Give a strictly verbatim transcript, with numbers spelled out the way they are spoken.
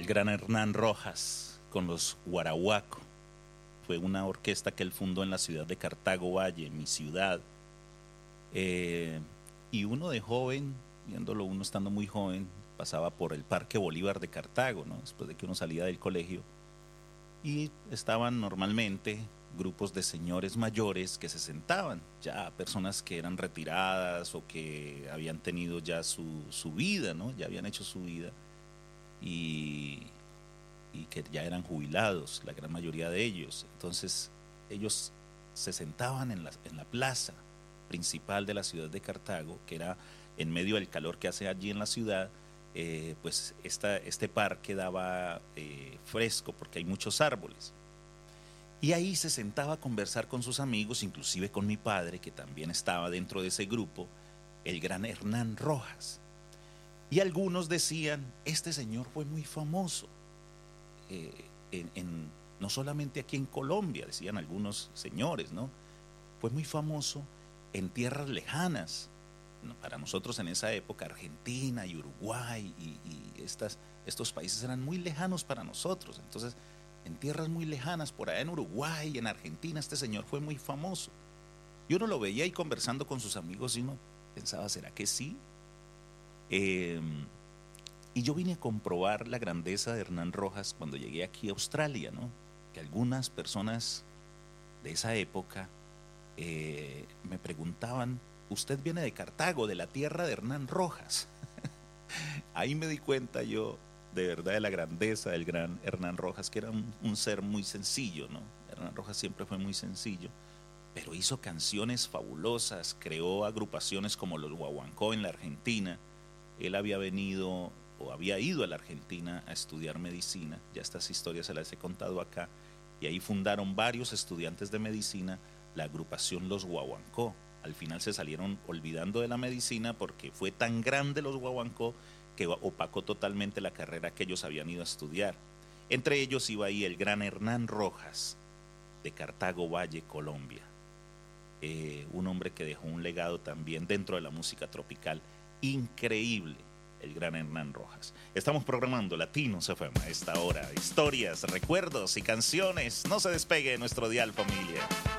el gran Hernán Rojas con los Guarahuaco. Fue una orquesta que él fundó en la ciudad de Cartago Valle, mi ciudad. Eh, y uno de joven, viéndolo uno estando muy joven, pasaba por el Parque Bolívar de Cartago, ¿no? Después de que uno salía del colegio. Y estaban normalmente grupos de señores mayores que se sentaban, ya personas que eran retiradas o que habían tenido ya su, su vida, ¿no? Ya habían hecho su vida y, y que ya eran jubilados, la gran mayoría de ellos. Entonces ellos se sentaban en la, en la plaza principal de la ciudad de Cartago, que era en medio del calor que hace allí en la ciudad. Eh, pues esta, este parque daba eh, fresco porque hay muchos árboles. Y ahí se sentaba a conversar con sus amigos, inclusive con mi padre, que también estaba dentro de ese grupo, el gran Hernán Rojas. Y algunos decían, este señor fue muy famoso, eh, en, en, no solamente aquí en Colombia, decían algunos señores, ¿no? Fue muy famoso en tierras lejanas. Para nosotros en esa época, Argentina y Uruguay y, y estas, estos países eran muy lejanos para nosotros. Entonces, en tierras muy lejanas, por allá en Uruguay y en Argentina, este señor fue muy famoso. Y uno lo veía ahí conversando con sus amigos y uno pensaba, ¿será que sí? Eh, y yo vine a comprobar la grandeza de Hernán Rojas cuando llegué aquí a Australia, ¿no? Que algunas personas de esa época eh, me preguntaban, usted viene de Cartago, de la tierra de Hernán Rojas. Ahí me di cuenta yo de verdad de la grandeza del gran Hernán Rojas, que era un, un ser muy sencillo, ¿no? Hernán Rojas siempre fue muy sencillo, pero hizo canciones fabulosas, creó agrupaciones como los Guaguancó en la Argentina. Él había venido o había ido a la Argentina a estudiar medicina, ya estas historias se las he contado acá, y ahí fundaron varios estudiantes de medicina la agrupación Los Guaguancó. Al final se salieron olvidando de la medicina porque fue tan grande los Guaguancó que opacó totalmente la carrera que ellos habían ido a estudiar. Entre ellos iba ahí el gran Hernán Rojas, de Cartago Valle, Colombia. Eh, un hombre que dejó un legado también dentro de la música tropical increíble, el gran Hernán Rojas. Estamos programando Latinos F M a esta hora. Historias, recuerdos y canciones. No se despegue de nuestro dial, familia.